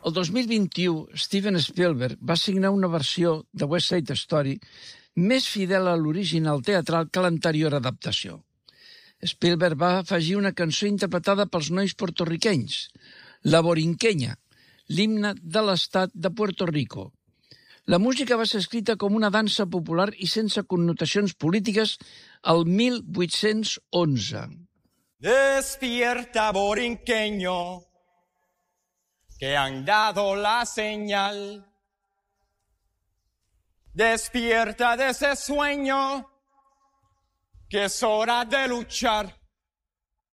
El 2021, Steven Spielberg va signar una versió de West Side Story més fidel a l'original teatral que l'anterior adaptació. Spielberg va afegir una cançó interpretada pels nois portorriquenys, La Borinqueña, l'himne de l'estat de Puerto Rico. La música va ser escrita com una dansa popular i sense connotacions polítiques el 1811. Despierta, borinqueño, que han dado la señal. Despierta de ese sueño, que es hora de luchar.